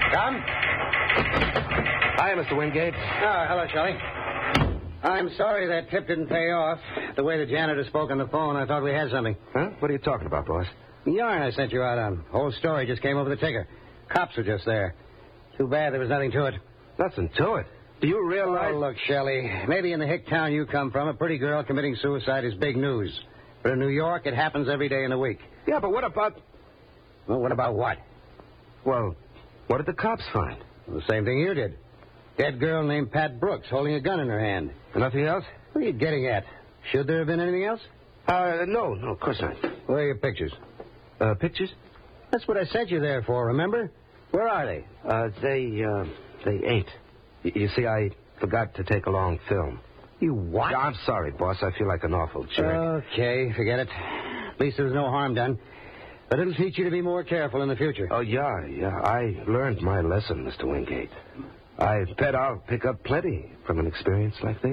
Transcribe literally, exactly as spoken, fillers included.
Come. Hi, Mister Wingate. Oh, hello, Shelley. I'm sorry that tip didn't pay off. The way the janitor spoke on the phone, I thought we had something. Huh? What are you talking about, boss? The yarn I sent you out on. Whole story just came over the ticker. Cops were just there. Too bad there was nothing to it. Nothing to it. Do you realize... Oh, look, Shelley, maybe in the hick town you come from, a pretty girl committing suicide is big news. But in New York, it happens every day in the week. Yeah, but what about... Well, what about what? Well, what did the cops find? Well, the same thing you did. Dead girl named Pat Brooks holding a gun in her hand. Nothing else? What are you getting at? Should there have been anything else? Uh, no, no, of course not. Where are your pictures? Uh, pictures? That's what I sent you there for, remember? Where are they? Uh, they, uh, they ain't. Y- you see, I forgot to take along film. You what? I'm sorry, boss. I feel like an awful jerk. Okay, forget it. At least there was no harm done. But it'll teach you to be more careful in the future. Oh, yeah, yeah. I learned my lesson, Mister Wingate. I bet I'll pick up plenty from an experience like this.